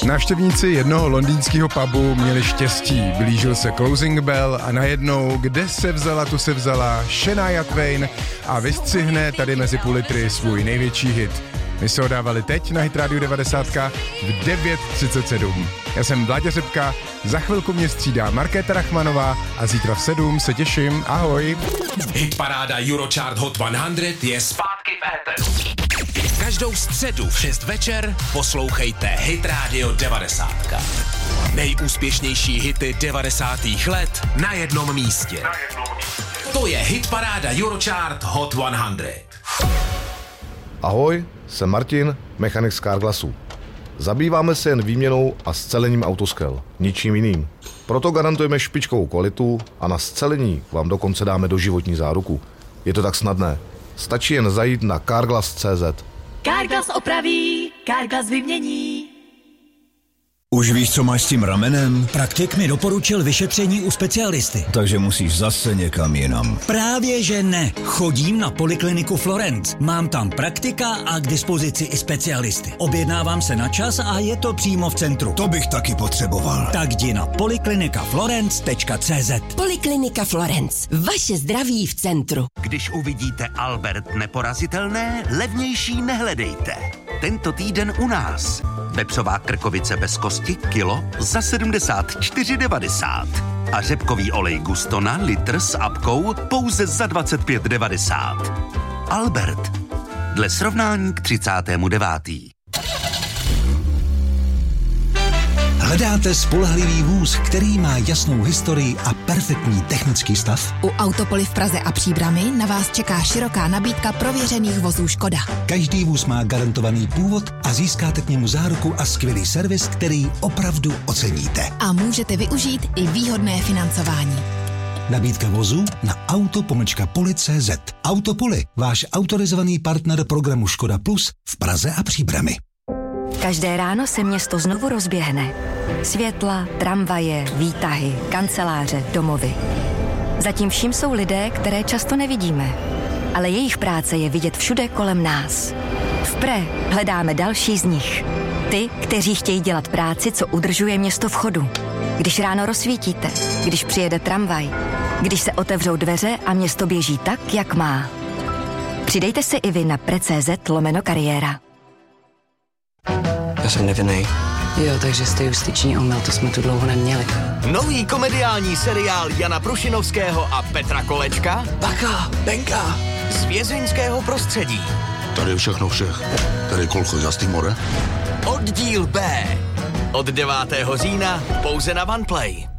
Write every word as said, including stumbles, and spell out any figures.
Návštěvníci jednoho londýnského pubu měli štěstí. Blížil se closing bell a najednou, kde se vzala, tu se vzala Shania Twain a vystřihne tady mezi půl litry svůj největší hit. My se ho dávali teď na Hit Radio devadesát v devět třicet sedm. Já jsem Vláďa Řepka, za chvilku mě střídá Markéta Rachmanová a zítra v sedm se těším. Ahoj. Hitparáda Eurochart Hot sto je zpátky v éteru. Každou středu v šest večer poslouchejte Hit Radio devadesát. Nejúspěšnější hity devadesátých let na jednom místě. To je Hitparáda Eurochart Hot sto. Ahoj, jsem Martin, mechanik z Carglassu. Zabýváme se jen výměnou a scelením autoskel, ničím jiným. Proto garantujeme špičkovou kvalitu a na scelení vám dokonce dáme doživotní záruku. Je to tak snadné. Stačí jen zajít na carglass tečka cé zet. Carglass opraví, Carglass vymění. Už víš, co máš s tím ramenem? Praktik mi doporučil vyšetření u specialisty. Takže musíš zase někam jinam. Právě že ne. Chodím na Polikliniku Florence. Mám tam praktika a k dispozici i specialisty. Objednávám se na čas a je to přímo v centru. To bych taky potřeboval. Tak jdi na poliklinika florence tečka cé zet. Poliklinika Florence. Vaše zdraví v centru. Když uvidíte Albert neporazitelné, levnější nehledejte. Tento týden u nás. Vepřová krkovice bez kosti kilo za sedmdesát čtyři devadesát. A řepkový olej Gustona litr s apkou pouze za dvacet pět devadesát. Albert. Dle srovnání k třicátému devátému Hledáte spolehlivý vůz, který má jasnou historii a perfektní technický stav? U Autopoly v Praze a Příbrami na vás čeká široká nabídka prověřených vozů Škoda. Každý vůz má garantovaný původ a získáte k němu záruku a skvělý servis, který opravdu oceníte. A můžete využít i výhodné financování. Nabídka vozů na auto pomlčka poli tečka cé zet. Autopoly, váš autorizovaný partner programu Škoda Plus v Praze a Příbrami. Každé ráno se město znovu rozběhne. Světla, tramvaje, výtahy, kanceláře, domovy. Zatím vším jsou lidé, které často nevidíme. Ale jejich práce je vidět všude kolem nás. V Pre hledáme další z nich. Ty, kteří chtějí dělat práci, co udržuje město v chodu. Když ráno rozsvítíte, když přijede tramvaj, když se otevřou dveře a město běží tak, jak má. Přidejte se i vy na pre tečka cé zet lomeno kariéra. Já jsem nevinnej. Jo, takže jste justiční omyl, to jsme tu dlouho neměli. Nový komediální seriál Jana Prušinovského a Petra Kolečka. Baka, benka. Z vězeňského prostředí. Tady je všechno všech. Tady je kolcho za Timore. Oddíl B. Od devátého října pouze na OnePlay.